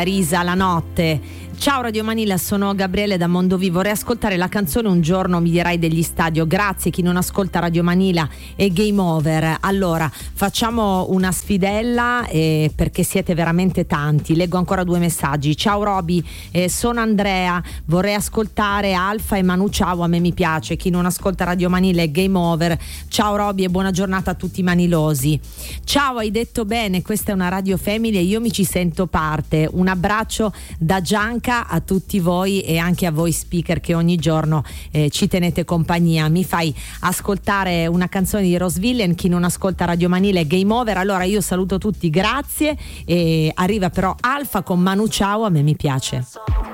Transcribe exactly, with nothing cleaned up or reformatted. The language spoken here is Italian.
Risa la notte. Ciao Radio Manila, sono Gabriele da Mondovì. Vorrei ascoltare la canzone Un giorno mi dirai degli Stadio. Grazie, chi non ascolta Radio Manila è game over. Allora, facciamo una sfidella eh, perché siete veramente tanti. Leggo ancora due messaggi. Ciao Roby, eh, sono Andrea, vorrei ascoltare Alfa e Manu Ciao, a me mi piace. Chi non ascolta Radio Manila è game over. Ciao Roby e buona giornata a tutti i manilosi. Ciao, hai detto bene, questa è una Radio Family e io mi ci sento parte. Un abbraccio da Gianca a tutti voi e anche a voi speaker che ogni giorno eh, ci tenete compagnia. Mi fai ascoltare una canzone di Rose Villain. Chi non ascolta Radio Manila è game over. Allora io saluto tutti, grazie, e arriva però Alfa con Manu Ciao, a me mi piace.